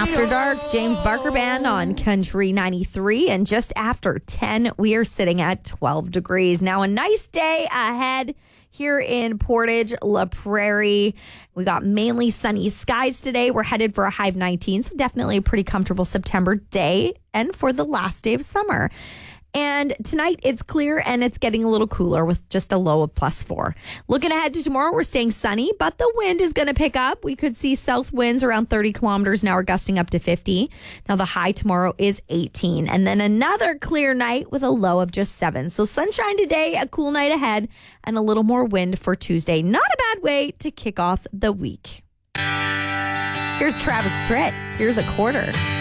After Dark, James Barker Band on Country 93. And just after 10, we are sitting at 12 degrees. Now, a nice day ahead here in Portage La Prairie. We got mainly sunny skies today. We're headed for a high of 19, so definitely a pretty comfortable September day and for the last day of summer. And tonight it's clear and it's getting a little cooler with just a low of +4. Looking ahead to tomorrow, we're staying sunny, but the wind is going to pick up. We could see south winds around 30 kilometers an hour, gusting up to 50. Now the high tomorrow is 18. And then another clear night with a low of just 7. So sunshine today, a cool night ahead, and a little more wind for Tuesday. Not a bad way to kick off the week. Here's Travis Tritt. Here's a quarter.